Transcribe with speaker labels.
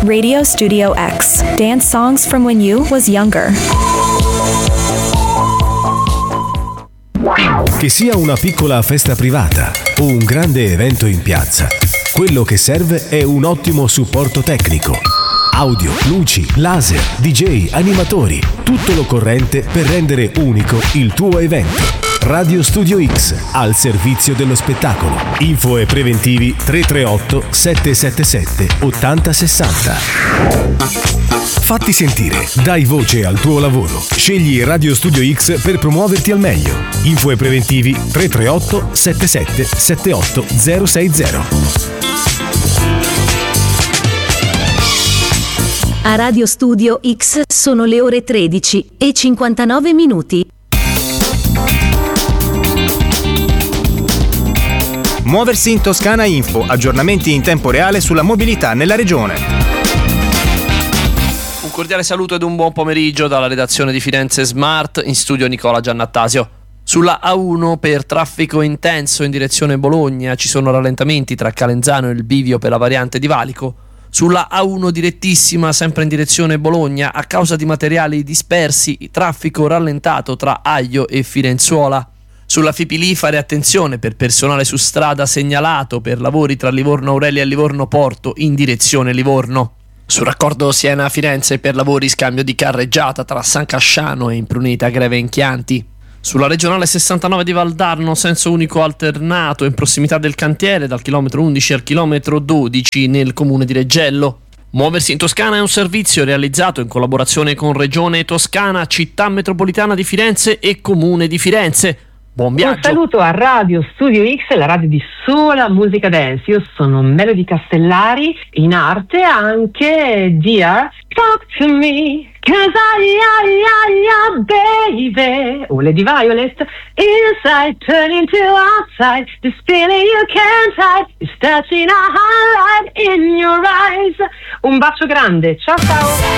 Speaker 1: Radio Studio X. Dance songs from when you was younger.
Speaker 2: Che sia una piccola festa privata o un grande evento in piazza, quello che serve è un ottimo supporto tecnico. Audio, luci, laser, DJ, animatori, tutto l'occorrente per rendere unico il tuo evento. Radio Studio X, al servizio dello spettacolo. Info e preventivi 338 777 8060. Fatti sentire, dai voce al tuo lavoro. Scegli Radio Studio X per promuoverti al meglio. Info e preventivi 338 77 78 060.
Speaker 3: A Radio Studio X sono le ore 13:59.
Speaker 4: Muoversi in Toscana Info, aggiornamenti in tempo reale sulla mobilità nella regione.
Speaker 5: Un cordiale saluto ed un buon pomeriggio dalla redazione di Firenze Smart, in studio Nicola Giannattasio. Sulla A1 per traffico intenso in direzione Bologna ci sono rallentamenti tra Calenzano e il bivio per la variante di Valico. Sulla A1 direttissima, sempre in direzione Bologna, a causa di materiali dispersi, traffico rallentato tra Aglio e Firenzuola. Sulla Fipili fare attenzione per personale su strada segnalato per lavori tra Livorno Aurelia e Livorno Porto in direzione Livorno. Sul raccordo Siena-Firenze per lavori scambio di carreggiata tra San Casciano e Impruneta Greve in Chianti. Sulla regionale 69 di Valdarno senso unico alternato in prossimità del cantiere dal chilometro 11 al chilometro 12 nel comune di Reggello. Muoversi in Toscana è un servizio realizzato in collaborazione con Regione Toscana, Città Metropolitana di Firenze e Comune di Firenze. Buon viaggio.
Speaker 6: Un saluto a Radio Studio X, la radio di sola musica dance. Io sono Melody Castellari, in arte anche Dear Talk to Me, 'cause I baby. O Lady Violet, inside turn into outside, this feeling you can't hide, is touching a highlight in your eyes. Un bacio grande, ciao ciao.